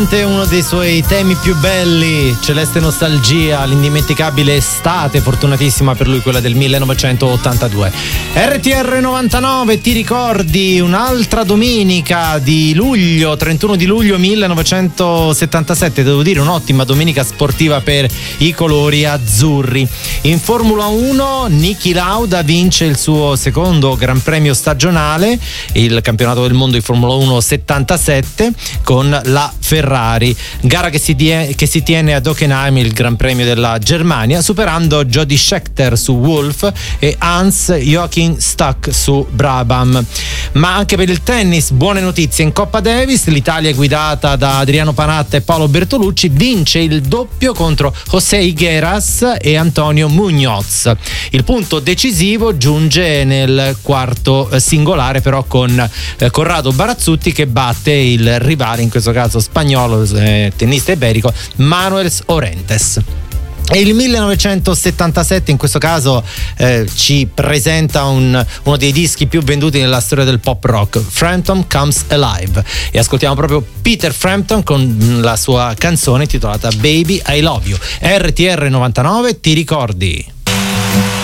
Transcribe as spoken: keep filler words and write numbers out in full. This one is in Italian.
Uno dei suoi temi più belli, Celeste Nostalgia, l'indimenticabile estate, fortunatissima per lui quella del millenovecentottantadue. R T R novantanove, ti ricordi un'altra domenica di luglio, trentuno di luglio millenovecentosettantasette, devo dire un'ottima domenica sportiva per i colori azzurri. In Formula uno Niki Lauda vince il suo secondo Gran Premio stagionale, il campionato del mondo di Formula uno settantasette con la Ferrari, gara che si, tie- che si tiene ad Hockenheim, il Gran Premio della Germania, superando Jody Scheckter su Wolf e Hans Joachim Stuck su Brabham. Ma anche per il tennis buone notizie in Coppa Davis, l'Italia guidata da Adriano Panatta e Paolo Bertolucci vince il doppio contro José Higueras e Antonio Muñoz. Il punto decisivo giunge nel quarto singolare, però con eh, Corrado Barazzutti che batte il rivale, in questo caso spagnolo, eh, tennista iberico, Manuel Orentes. E il millenovecentosettantasette in questo caso eh, ci presenta un, uno dei dischi più venduti nella storia del pop rock, Frampton Comes Alive, e ascoltiamo proprio Peter Frampton con la sua canzone intitolata Baby I Love You. R T R novantanove, ti ricordi?